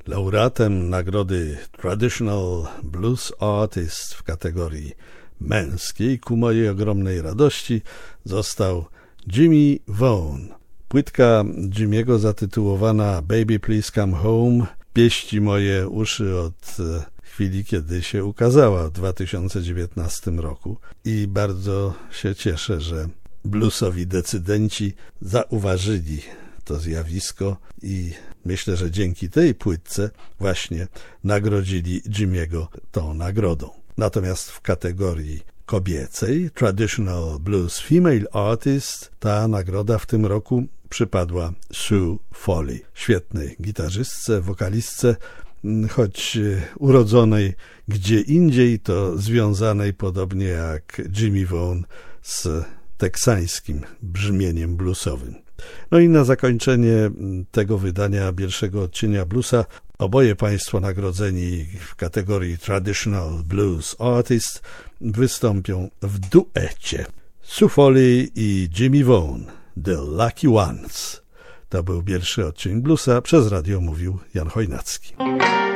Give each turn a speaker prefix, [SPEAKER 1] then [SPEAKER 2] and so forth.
[SPEAKER 1] Laureatem nagrody Traditional Blues Artist w kategorii męskiej ku mojej ogromnej radości został Jimmy Vaughan. Płytka Jimmy'ego zatytułowana Baby Please Come Home pieści moje uszy od chwili, kiedy się ukazała w 2019 roku i bardzo się cieszę, że bluesowi decydenci zauważyli to zjawisko i myślę, że dzięki tej płytce właśnie nagrodzili Jimmy'ego tą nagrodą. Natomiast w kategorii kobiecej Traditional Blues Female Artist ta nagroda w tym roku przypadła Sue Foley, świetnej gitarzystce, wokalistce, choć urodzonej gdzie indziej, to związanej podobnie jak Jimmy Vaughan z teksańskim brzmieniem bluesowym. No i na zakończenie tego wydania pierwszego odcienia bluesa oboje państwo nagrodzeni w kategorii Traditional Blues Artist wystąpią w duecie. Sue Foley i Jimmy Vaughan, The Lucky Ones. To był pierwszy odcień bluesa, przez radio mówił Jan Chojnacki.